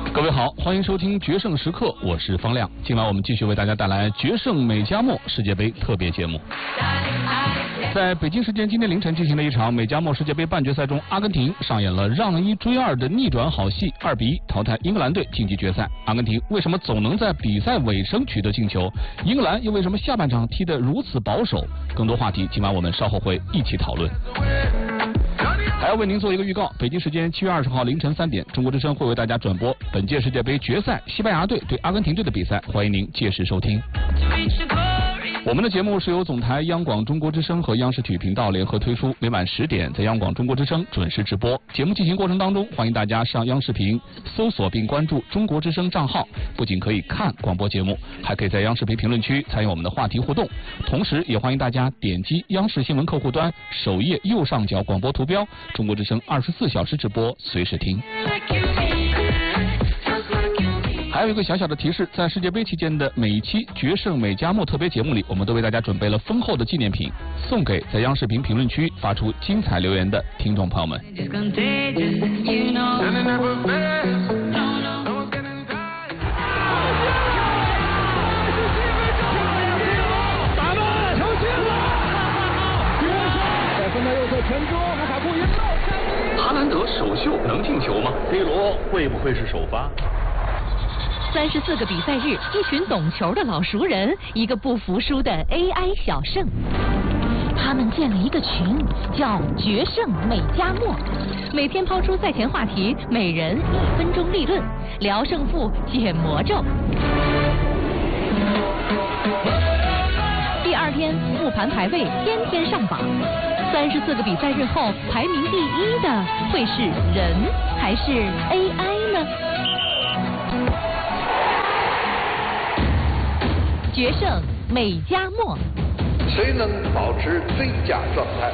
各位好，欢迎收听决胜时刻，我是方亮。今晚我们继续为大家带来决胜美加墨世界杯特别节目。在北京时间今天凌晨进行的一场美加墨世界杯半决赛中，阿根廷上演了让1追2的逆转好戏，2比1淘汰英格兰队晋级决赛。阿根廷为什么总能在比赛尾声取得进球？英格兰又为什么下半场踢得如此保守？更多话题今晚我们稍后会一起讨论。还要为您做一个预告，北京时间7月20号凌晨3点，中国之声会为大家转播本届世界杯决赛西班牙队对阿根廷队的比赛，欢迎您届时收听。我们的节目是由总台央广中国之声和央视体育频道联合推出，每晚10点在央广中国之声准时直播。节目进行过程当中，欢迎大家上央视频搜索并关注中国之声账号，不仅可以看广播节目，还可以在央视频评论区参与我们的话题互动。同时也欢迎大家点击央视新闻客户端首页右上角广播图标，中国之声24小时直播，随时听。还有一个小小的提示，在世界杯期间的每一期决胜美加墨特别节目里，我们都为大家准备了丰厚的纪念品，送给在央视频评论区发出精彩留言的听众朋友们。哈兰德首秀能进球吗？ C 罗会不会是首发 ？34个比赛日，一群懂球的老熟人，一个不服输的 AI 小胜。他们建了一个群，叫决胜美加墨，每天抛出赛前话题，每人1分钟立论，聊胜负，解魔咒。第二天复盘排位，天天上榜。34个比赛日后，排名第1的会是人还是 AI 呢？决胜美加墨， 谁能保持最佳状态？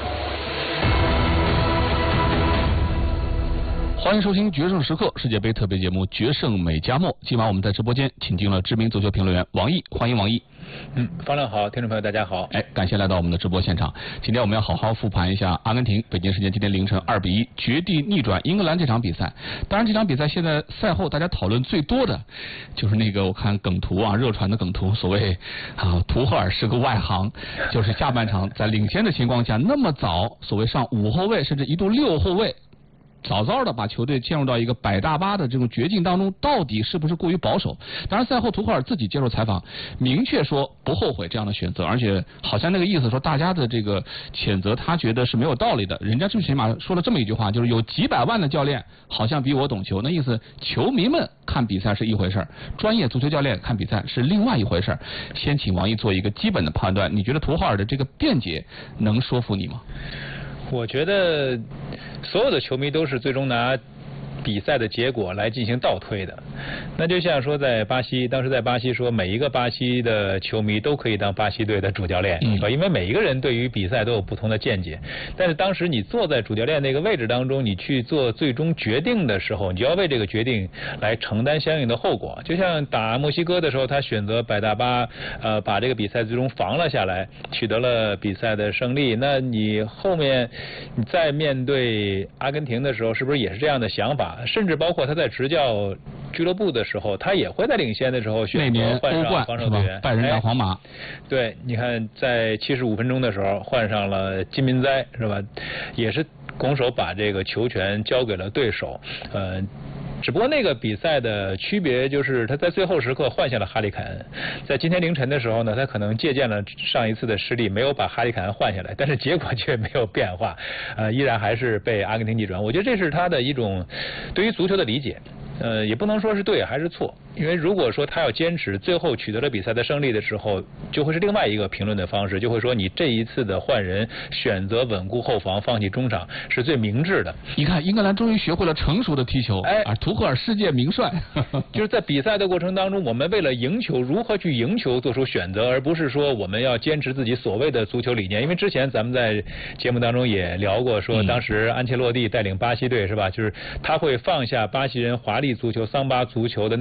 欢迎收听决胜时刻世界杯特别节目《决胜美加墨》。今晚我们在直播间请进了知名足球评论员王毅，欢迎王毅。 方亮好，听众朋友大家好。 感谢来到我们的直播现场。今天我们要好好复盘一下阿根廷北京时间今天凌晨2比1绝地逆转英格兰这场比赛。当然这场比赛现在赛后大家讨论最多的就是那个我看梗图啊，热传的梗图，所谓图赫尔是个外行，就是下半场在领先的情况下那么早，所谓上5后卫甚至一度6后卫。早早的把球队陷入到一个摆大巴的这种绝境当中，到底是不是过于保守？当然赛后图赫尔自己接受采访，明确说不后悔这样的选择，而且好像那个意思说大家的这个谴责他觉得是没有道理的。人家最起码说了这么一句话，就是有几百万的教练好像比我懂球，那意思球迷们看比赛是一回事，专业足球教练看比赛是另外一回事。先请王毅做一个基本的判断，你觉得图赫尔的这个辩解能说服你吗？ 我觉得所有的球迷都是最终拿比赛的结果来进行倒推的。那就像说在巴西，当时在巴西说每一个巴西的球迷都可以当巴西队的主教练，是吧？因为每一个人对于比赛都有不同的见解。但是当时你坐在主教练那个位置当中，你去做最终决定的时候，你就要为这个决定来承担相应的后果。就像打墨西哥的时候，他选择摆大巴，把这个比赛最终防了下来，取得了比赛的胜利。那你后面你再面对阿根廷的时候，是不是也是这样的想法？甚至包括他在执教俱乐部的时候，他也会在领先的时候选择换上防守队员。 拜仁打皇马。 对，你看在75分钟的时候换上了金民哉，是吧？也是拱手把这个球权交给了对手。只不过那个比赛的区别就是他在最后时刻换下了哈里凯恩，在今天凌晨的时候呢，他可能借鉴了上一次的失利，没有把哈里凯恩换下来，但是结果却没有变化，依然还是被阿根廷逆转。我觉得这是他的一种对于足球的理解。也不能说是对还是错，因为如果说他要坚持，最后取得了比赛的胜利的时候，就会是另外一个评论的方式，就会说你这一次的换人选择稳固后防，放弃中场是最明智的。 你看，英格兰终于学会了成熟的踢球，图赫尔世界名帅， 就是在比赛的过程当中，我们为了赢球，如何去赢球做出选择，而不是说我们要坚持自己所谓的足球理念。因为之前咱们在节目当中也聊过，说当时安切洛蒂带领巴西队是吧，就是他会放下巴西人华丽足球、桑巴足球的那份深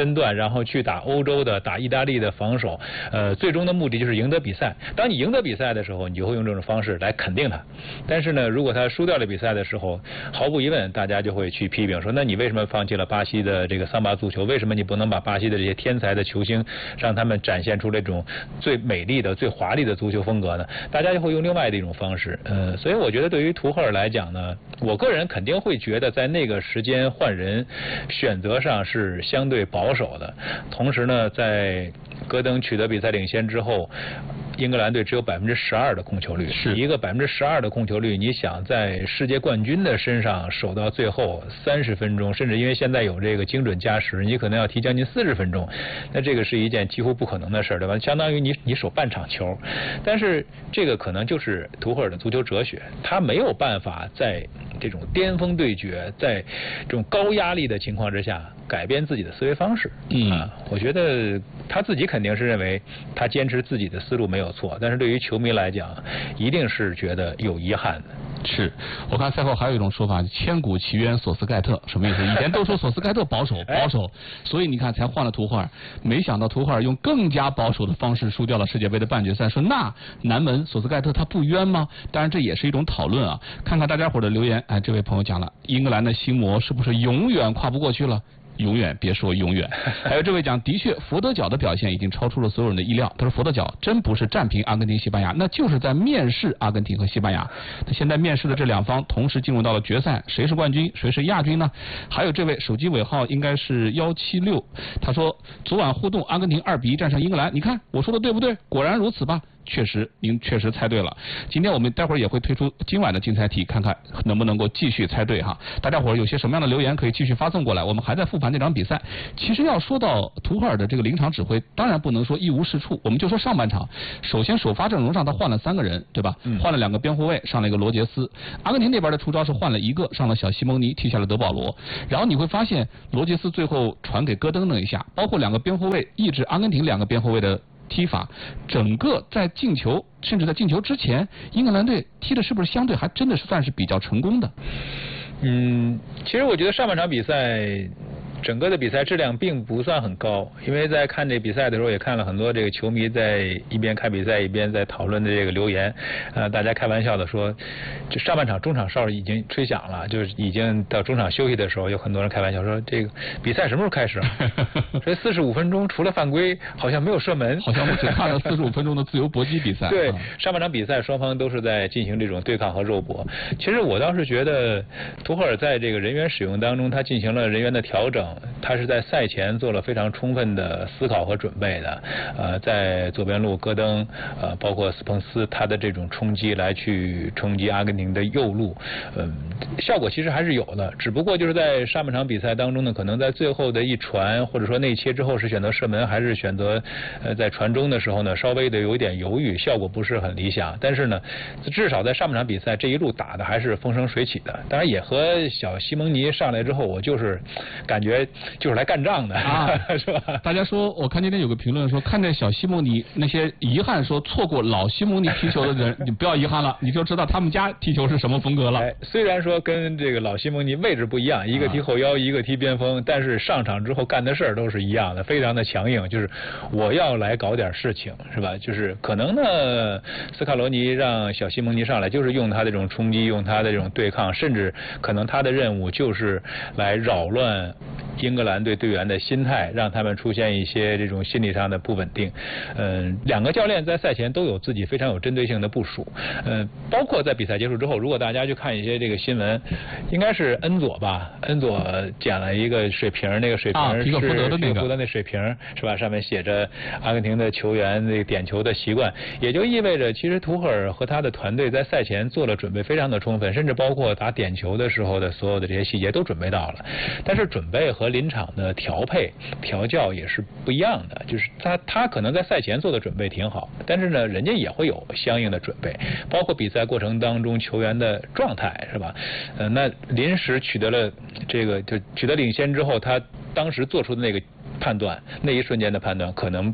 分段，然后去打欧洲的、打意大利的防守，最终的目的就是赢得比赛。当你赢得比赛的时候，你就会用这种方式来肯定他。但是呢，如果他输掉了比赛的时候，毫无疑问，大家就会去批评说，那你为什么放弃了巴西的这个桑巴足球？为什么你不能把巴西的这些天才的球星，让他们展现出这种最美丽的、最华丽的足球风格呢？大家就会用另外的一种方式。所以我觉得对于图赫尔来讲呢，我个人肯定会觉得在那个时间换人选择上是相对保守的。同时呢，在戈登取得比赛领先之后，英格兰队只有12%的控球率， 是一个12%的控球率，你想在世界冠军的身上守到最后30分钟，甚至因为现在有这个精准加时，你可能要踢将近40分钟，那这个是一件几乎不可能的事，对吧？相当于你守半场球。但是这个可能就是图赫尔的足球哲学，他没有办法在这种巅峰对决，在这种高压力的情况之下改变自己的思维方式。我觉得他自己肯定是认为他坚持自己的思路没有错，但是对于球迷来讲，一定是觉得有遗憾的。 是，我看赛后还有一种说法，千古奇冤索斯盖特，什么意思？以前都说索斯盖特保守，所以你看才换了图赫尔，没想到图赫尔用更加保守的方式输掉了世界杯的半决赛。说那南门索斯盖特他不冤吗？当然这也是一种讨论啊。看看大家伙的留言，这位朋友讲了，英格兰的心魔是不是永远跨不过去了？永远别说永远。还有这位讲，的确佛得角的表现已经超出了所有人的意料。他说佛得角真不是战平阿根廷、西班牙，那就是在面试阿根廷和西班牙。他现在面试的这两方同时进入到了决赛，谁是冠军，谁是亚军呢？还有这位手机尾号应该是176，他说昨晚互动阿根廷2-1战胜英格兰，你看我说的对不对？果然如此吧。确实，您确实猜对了。今天我们待会儿也会推出今晚的竞猜题，看看能不能够继续猜对哈。大家伙儿有些什么样的留言可以继续发送过来？我们还在复盘这场比赛。其实要说到图赫尔的这个临场指挥，当然不能说一无是处。我们就说上半场，首先首发阵容上他换了3个人，对吧？换了2个边后卫，上了一个罗杰斯。阿根廷那边的出招是换了1个，上了小西蒙尼，踢下了德保罗。然后你会发现罗杰斯最后传给戈登那一下，包括2个边后卫抑制阿根廷2个边后卫的踢法，整个在进球甚至在进球之前，英格兰队踢的是不是相对还真的是算是比较成功的？ 其实我觉得上半场比赛整个的比赛质量并不算很高，因为在看这比赛的时候也看了很多这个球迷在一边看比赛一边在讨论的这个留言，大家开玩笑的说，这上半场中场哨已经吹响了，就是已经到中场休息的时候，有很多人开玩笑说这个比赛什么时候开始？这45分钟除了犯规好像没有射门， 好像我只看了45分钟的自由搏击比赛。 对，上半场比赛双方都是在进行这种对抗和肉搏。其实我倒是觉得图赫尔在这个人员使用当中，他进行了人员的调整。他是在赛前做了非常充分的思考和准备的，在左边路戈登，包括斯彭斯，他的这种冲击来去冲击阿根廷的右路，效果其实还是有的，只不过就是在上半场比赛当中呢，可能在最后的一传或者说内切之后是选择射门还是选择在传中的时候呢，稍微的有一点犹豫，效果不是很理想。但是呢，至少在上半场比赛这一路打的还是风生水起的。当然也和小西蒙尼上来之后，我就是感觉就是来干仗的是吧？ 大家说，我看今天有个评论说，看见小西蒙尼那些遗憾说错过老西蒙尼踢球的人，你不要遗憾了，你就知道他们家踢球是什么风格了。 虽然说跟这个老西蒙尼位置不一样，一个踢后腰，一个踢边锋，但是上场之后干的事儿都是一样的，非常的强硬，就是我要来搞点事情，是吧？就是可能呢，斯卡罗尼让小西蒙尼上来，就是用他的这种冲击，用他的这种对抗，甚至可能他的任务就是来扰乱英格兰队队员的心态，让他们出现一些这种心理上的不稳定。两个教练在赛前都有自己非常有针对性的部署。包括在比赛结束之后，如果大家去看一些这个新闻，应该是恩佐吧，恩佐捡了一个水瓶，那个水瓶是皮克福德那水瓶是吧？上面写着阿根廷的球员那个点球的习惯，也就意味着其实图赫尔和他的团队在赛前做了准备非常的充分，甚至包括打点球的时候的所有的这些细节都准备到了。但是准备和临场的调配调教也是不一样的，就是他可能在赛前做的准备挺好，但是呢人家也会有相应的准备，包括比赛过程当中球员的状态是吧？那临时取得了这个就取得领先之后，他当时做出的那个判断，那一瞬间的判断可能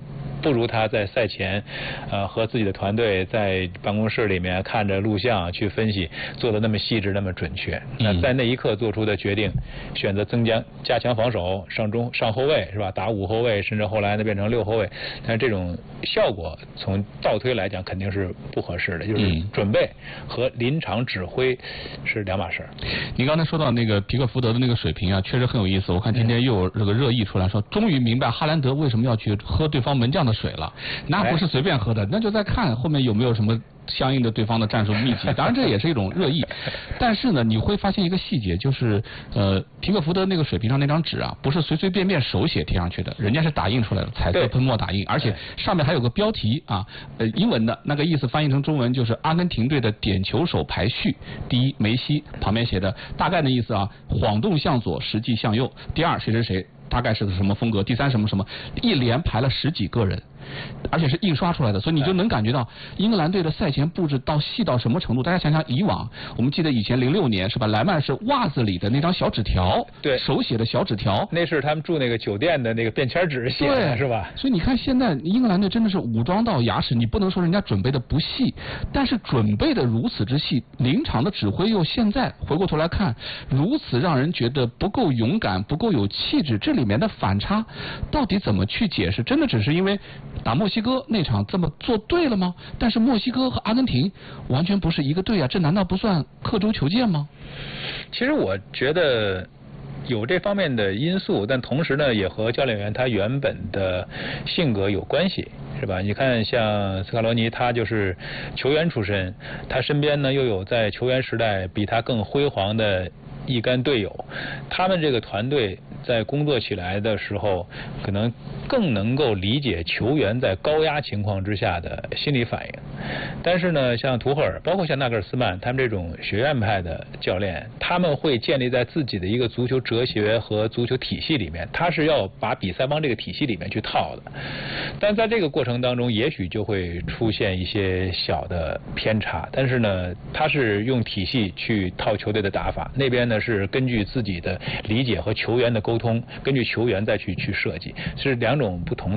不如他在赛前和自己的团队在办公室里面看着录像去分析做的那么细致那么准确。那在那一刻做出的决定，选择加强防守，上后卫是吧，打5后卫，甚至后来呢变成6后卫，但是这种效果从倒推来讲肯定是不合适的，就是准备和临场指挥是两码事。 您刚才说到那个皮克福德的那个水平啊，确实很有意思。我看今天又有这个热议出来说，终于明白哈兰德为什么要去喝对方门将的水了，那不是随便喝的，那就在看后面有没有什么相应的对方的战术秘籍，当然这也是一种热议。但是呢，你会发现一个细节，就是皮克福德那个水平上那张纸啊，不是随随便便手写贴上去的，人家是打印出来的，彩色喷墨打印，而且上面还有个标题啊，英文的那个意思翻译成中文就是阿根廷队的点球手排序，第一梅西，旁边写的大概的意思啊，晃动向左，实际向右，第二谁谁谁，大概是个什么风格，第三什么什么，一连排了10几个人。而且是印刷出来的，所以你就能感觉到英格兰队的赛前布置到细到什么程度。大家想想，以往我们记得以前06年是吧，莱曼是袜子里的那张小纸条， 对， 手写的小纸条， 那是他们住那个酒店的那个便签纸写的，是吧？ 所以你看现在英格兰队真的是武装到牙齿，你不能说人家准备的不细，但是准备的如此之细，临场的指挥又现在回过头来看，如此让人觉得不够勇敢，不够有气质，这里面的反差到底怎么去解释？真的只是因为打墨西哥那场这么做对了吗？但是墨西哥和阿根廷完全不是一个队啊，这难道不算刻舟求剑吗？ 其实我觉得有这方面的因素，但同时呢，也和教练员他原本的性格有关系，是吧？你看，像斯卡罗尼，他就是球员出身，他身边呢又有在球员时代比他更辉煌的一干队友，他们这个团队在工作起来的时候，可能更能够理解球员在高压情况之下的心理反应。但是呢，像图赫尔，包括像纳格尔斯曼，他们这种学院派的教练，他们会建立在自己的一个足球哲学和足球体系里面，他是要把比赛往这个体系里面去套的。但在这个过程当中，也许就会出现一些小的偏差。但是呢，他是用体系去套球队的打法，那边呢是根据自己的理解和球员的沟通，根据球员再去设计，是两种不同的